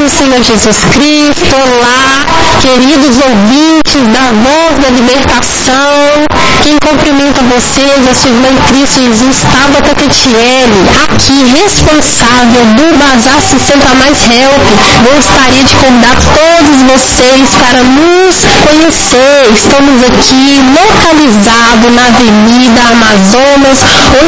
do Senhor Jesus Cristo. Olá, queridos ouvintes da Voz da Libertação. Quem cumprimenta vocês é sua irmã em Cristo Jesus, Tabata Catiele, aqui responsável do Bazar 60 Mais Help. Gostaria de convidar todos vocês para nos conhecer. Estamos aqui localizados na Avenida Amazonas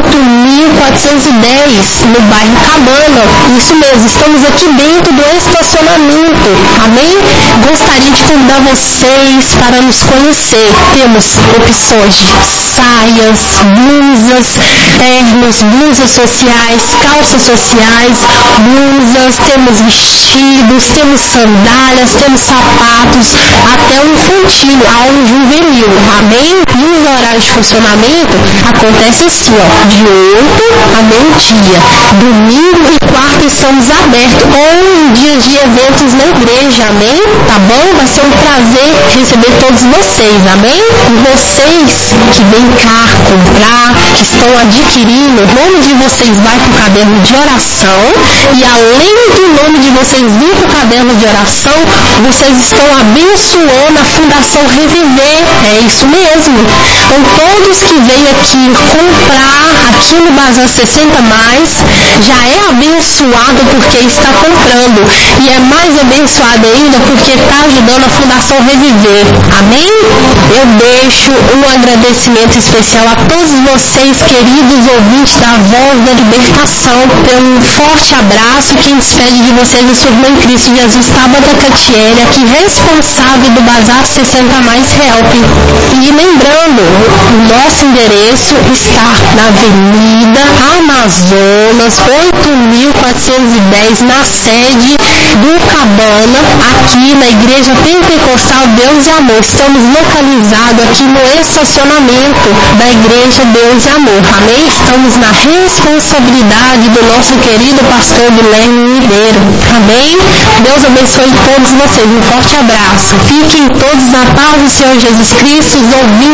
8410, no bairro Cabana. Isso mesmo, estamos aqui dentro do estacionamento. Amém? Gostaria de convidar vocês para nos conhecer. Temos opções de saias, blusas, ternos, blusas sociais, calças sociais, blusas, temos vestidos, temos sandálias, temos sapatos, até um infantil, ao juvenil. Amém? E os horários de funcionamento acontece assim, ó, de 8 a meio-dia. Domingo e quarta estamos abertos, ou em dias de eventos na igreja. Amém? Tá bom? Vai ser um prazer receber todos vocês. Amém? E vocês que vêm cá comprar, que estão adquirindo, o nome de vocês vai para o caderno de oração, e além do nome de vocês vir para o caderno de oração, vocês estão abençoando a Fundação Reviver. É isso mesmo. Então todos que vêm aqui comprar aqui no Bazar 60 Mais já é abençoado porque está comprando, e é mais abençoado ainda porque está ajudando a Fundação Reviver. Amém? Eu deixo um agradecimento especial a todos vocês, queridos ouvintes da Voz da Libertação. Um forte abraço. Quem despede de vocês é sua irmã em Cristo Jesus, Tabata Catiele, aqui responsável do Bazar 60 Mais Help. E lembrando, o nosso endereço está na Avenida Amazonas 8410, na sede do Cabana, aqui na Igreja Pentecostal Deus e Amor. Estamos localizados aqui no estacionamento da Igreja Deus e Amor. Amém? Estamos na responsabilidade do nosso querido pastor Guilherme Ribeiro. Amém? Deus abençoe todos vocês. Um forte abraço. Fiquem todos na paz do Senhor Jesus Cristo, os ouvintes